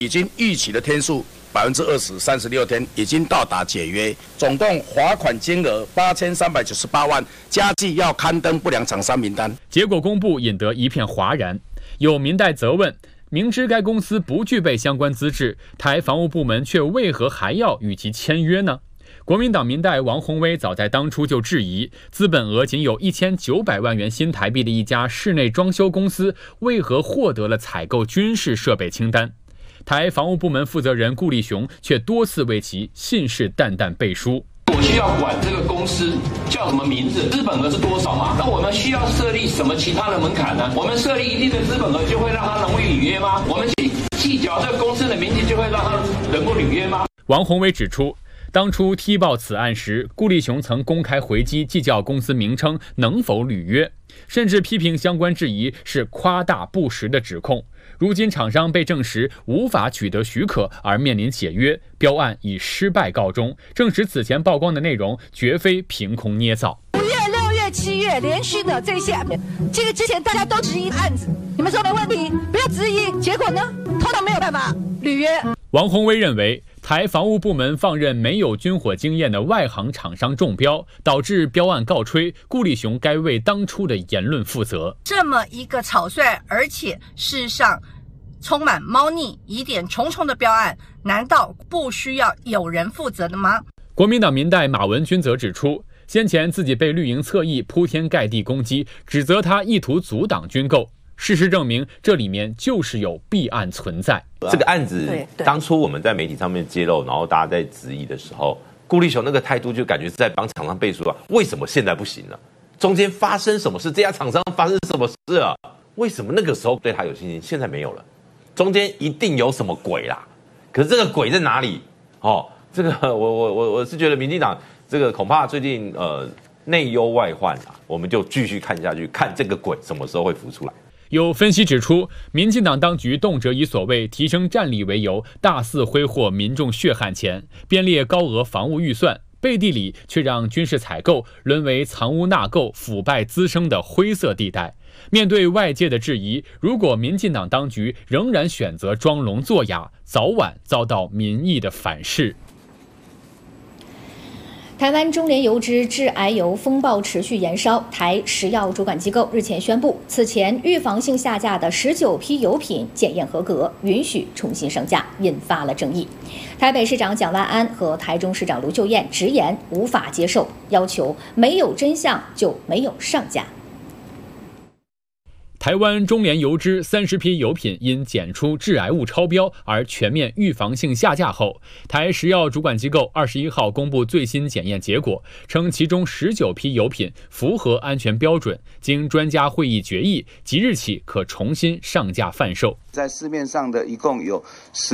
已经逾期的天数20%，36天已经到达解约，总共罚款金额8398万，加计要刊登不良厂商名单。 结果公布，引得一片哗然。有民代责问，明知该公司不具备相关资质，台房务部门却为何还要与其签约呢？国民党民代王宏威早在当初就质疑，资本额仅有1900万元新台币的一家室内装修公司，为何获得了采购军事设备清单？台房务部门负责人顾立雄却多次为其信誓旦旦背书。 我需要管这个公司叫什么名字，资本额是多少嘛？那我们需要设立什么其他的门槛呢？我们设立一定的资本额就会让他容易履约吗？我们细缴这个公司的名字就会让他能够履约吗？ 王宏威指出，当初踢爆此案时，顾立雄曾公开回击计较公司名称能否履约，甚至批评相关质疑是夸大不实的指控。如今厂商被证实无法取得许可而面临解约，标案以失败告终，证实此前曝光的内容绝非凭空捏造。 5月、6月、7月连续的这些，这个之前大家都质疑案子，你们说没问题，不要质疑，结果呢，通常没有办法履约。 王宏威认为，台房务部门放任没有军火经验的外行厂商中标，导致标案告吹，顾立雄该为当初的言论负责。 这么一个草率，而且事实上充满猫腻、疑点重重的标案，难道不需要有人负责的吗？ 国民党民代马文君则指出，先前自己被绿营侧翼铺天盖地攻击，指责他意图阻挡军购。事实证明，这里面就是有弊案存在。 这个案子当初我们在媒体上面揭露，然后大家在质疑的时候，顾立雄那个态度就感觉是在帮厂商背书啊。为什么现在不行了？中间发生什么事？这家厂商发生什么事啊？为什么那个时候对他有信心，现在没有了？中间一定有什么鬼啦。可是这个鬼在哪里？哦，这个我是觉得民进党这个恐怕最近内忧外患啊，我们就继续看下去，看这个鬼什么时候会浮出来。 有分析指出，民进党当局动辄以所谓提升战力为由，大肆挥霍民众血汗钱，编列高额防务预算，背地里却让军事采购沦为藏污纳垢、腐败滋生的灰色地带。面对外界的质疑，如果民进党当局仍然选择装聋作哑，早晚遭到民意的反噬。 台湾中联油脂致癌油风暴持续延烧，台食药主管机构日前宣布，此前预防性下架的19批油品检验合格，允许重新上架，引发了争议。台北市长蒋万安和台中市长卢秀燕直言无法接受，要求没有真相就没有上架。 台湾中联油脂30批油品因检出致癌物超标而全面预防性下架后，台食药主管机构21号公布最新检验结果，称其中19批油品符合安全标准，经专家会议决议，即日起可重新上架贩售。 在市面上的一共有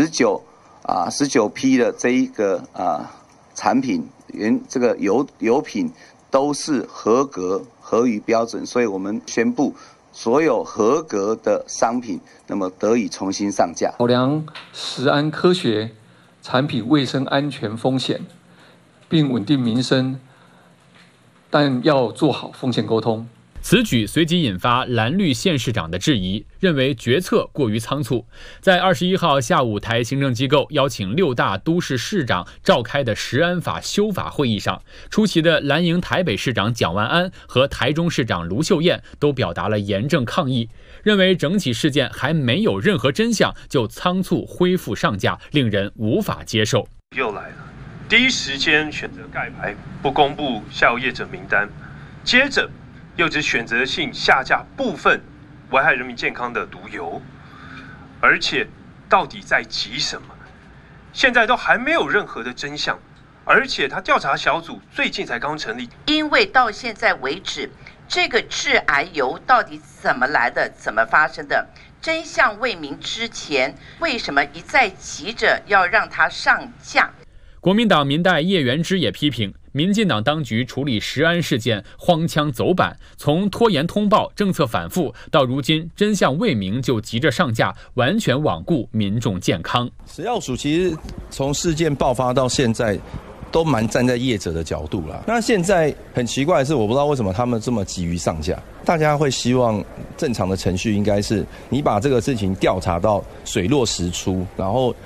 19批的这一个产品，这个油品都是合于标准，所以我们宣布，所有合格的商品，那么得以重新上架。 考量食安科学、产品卫生安全风险，并稳定民生，但要做好风险沟通。 此举随即引发蓝绿县市长的质疑，认为决策过于仓促。在21号下午，台行政机构邀请6大都市市长召开的食安法修法会议上，出席的蓝营台北市长蒋万安和台中市长卢秀燕都表达了严正抗议，认为整起事件还没有任何真相就仓促恢复上架，令人无法接受。 又来了，第一时间选择盖牌，不公布下游业者名单，接着又只选择性下架部分危害人民健康的毒油，而且到底在急什么？现在都还没有任何的真相，而且他调查小组最近才刚成立， 因为到现在为止，这个致癌油到底怎么来的，怎么发生的，真相未明之前，为什么一再急着要让它上架？ 国民党民代叶元之也批评民进党当局处理食安事件荒腔走板，从拖延通报、政策反复到如今真相未明就急着上架，完全罔顾民众健康。 食药署其实从事件爆发到现在， 都蛮站在业者的角度啦。那现在很奇怪的是，我不知道为什么他们这么急于上架。大家会希望正常的程序应该是你把这个事情调查到水落石出，然后